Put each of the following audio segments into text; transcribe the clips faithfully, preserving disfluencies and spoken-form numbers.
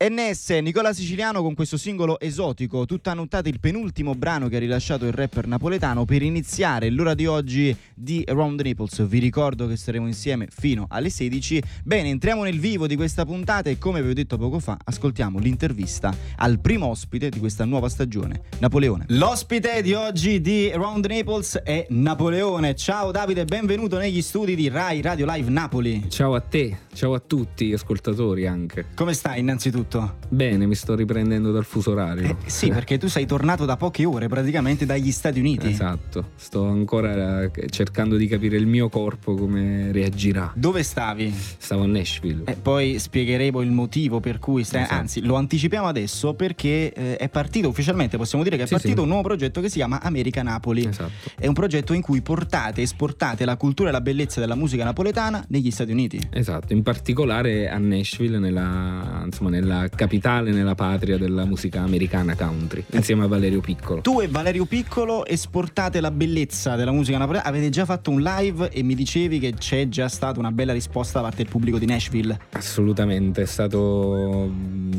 N S, Nicola Siciliano con questo singolo esotico, tutta nottata, il penultimo brano che ha rilasciato il rapper napoletano per iniziare l'ora di oggi di Around the Naples. Vi ricordo che staremo insieme fino alle sedici. Bene, entriamo nel vivo di questa puntata e come vi ho detto poco fa, ascoltiamo l'intervista al primo ospite di questa nuova stagione, Napoleone. L'ospite di oggi di Around the Naples è Napoleone. Ciao Davide, benvenuto negli studi di Rai Radio Live Napoli. Ciao a te, ciao a tutti gli ascoltatori anche. Come stai innanzitutto? Bene, mi sto riprendendo dal fuso orario. Eh, sì, perché tu sei tornato da poche ore praticamente dagli Stati Uniti. Esatto, sto ancora cercando di capire il mio corpo come reagirà. Dove stavi? Stavo a Nashville. E eh, poi spiegheremo il motivo per cui stai... Esatto. Anzi, lo anticipiamo adesso perché eh, è partito ufficialmente, possiamo dire che è sì, partito sì. un nuovo progetto che si chiama America Napoli. Esatto. È un progetto in cui portate, esportate la cultura e la bellezza della musica napoletana negli Stati Uniti. Esatto, in particolare a Nashville, nella, insomma, nella capitale, nella patria della musica americana country, insieme a Valerio Piccolo. Tu e Valerio Piccolo esportate la bellezza della musica napoletana. Avete già fatto un live e mi dicevi che c'è già stata una bella risposta da parte del pubblico di Nashville. Assolutamente, è stato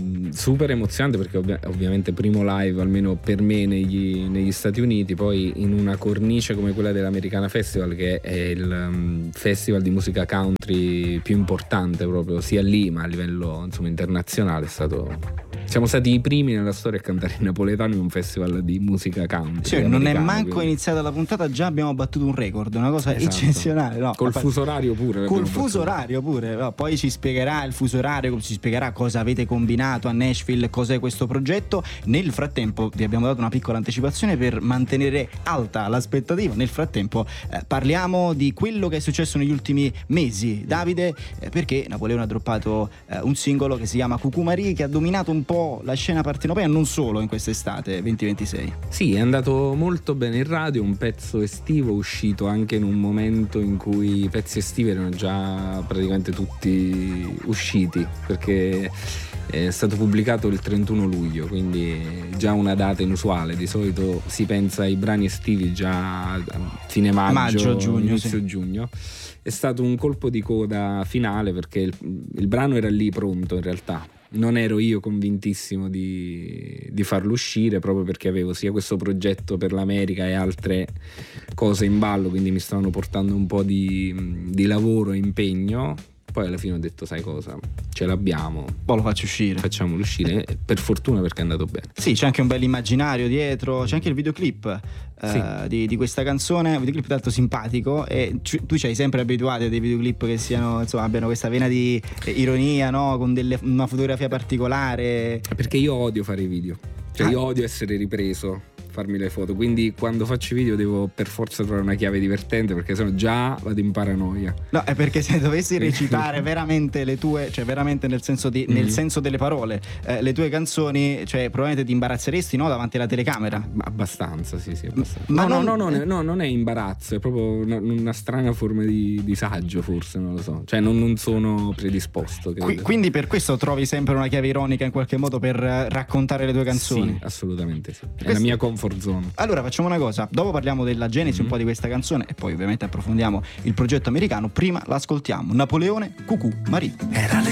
super emozionante perché ovvi- ovviamente primo live almeno per me negli, negli Stati Uniti, poi in una cornice come quella dell'Americana Festival, che è il um, festival di musica country più importante proprio sia lì ma a livello insomma internazionale. È stato, siamo stati i primi nella storia a cantare in napoletano in un festival di musica country. Cioè, non è manco quindi. iniziata la puntata, già abbiamo battuto un record, una cosa esatto. eccezionale. No, col fuso orario pure. Col fuso orario pure. No, poi ci spiegherà il fuso orario, ci spiegherà cosa avete combinato a Nashville, cos'è questo progetto. Nel frattempo vi abbiamo dato una piccola anticipazione per mantenere alta l'aspettativa. Nel frattempo eh, parliamo di quello che è successo negli ultimi mesi, Davide, eh, perché Napoleone ha droppato eh, un singolo che si chiama Cucumari, che ha dominato un po' la scena partenopea, non solo in quest'estate duemilaventisei. Sì, è andato molto bene in radio, un pezzo estivo uscito anche in un momento in cui i pezzi estivi erano già praticamente tutti usciti, perché è stato pubblicato il trentuno luglio, quindi già una data inusuale. Di solito si pensa ai brani estivi già a fine maggio, maggio giugno, inizio sì. giugno. È stato un colpo di coda finale perché il, il brano era lì pronto in realtà. Non ero io convintissimo di, di farlo uscire, proprio perché avevo sia questo progetto per l'America e altre cose in ballo, quindi mi stavano portando un po' di, di lavoro e impegno. Poi alla fine ho detto, sai cosa, ce l'abbiamo, poi lo faccio uscire, facciamolo uscire, per fortuna perché è andato bene. Sì, c'è anche un bel immaginario dietro, c'è anche il videoclip sì. uh, di, di questa canzone, un videoclip tanto simpatico, e c- tu ci hai sempre abituato a dei videoclip che siano, insomma, abbiano questa vena di eh, ironia, no? Con delle, una fotografia particolare. Perché io odio fare i video, cioè ah. io odio essere ripreso, farmi le foto, quindi quando faccio i video devo per forza trovare una chiave divertente, perché sennò già vado in paranoia. No, è perché se dovessi recitare veramente le tue, cioè veramente nel senso di, mm. nel senso delle parole, eh, le tue canzoni, cioè probabilmente ti imbarazzeresti, no, davanti alla telecamera. Ma abbastanza, sì, sì, abbastanza. Ma no, non... no, no, no, no, non è imbarazzo, è proprio una, una strana forma di disagio, forse, non lo so. Cioè non, non sono predisposto. Qui, quindi per questo trovi sempre una chiave ironica in qualche modo per raccontare le tue canzoni? Sì, assolutamente sì. È Questa... la mia comfort zone. Allora facciamo una cosa, dopo parliamo della genesi mm-hmm. un po' di questa canzone e poi ovviamente approfondiamo il progetto americano. Prima l'ascoltiamo, Napoleone, Cucumari. Era le